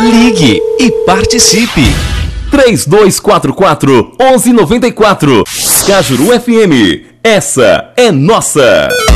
Ligue e participe. 3244-1194. Cajuru FM. Essa é nossa.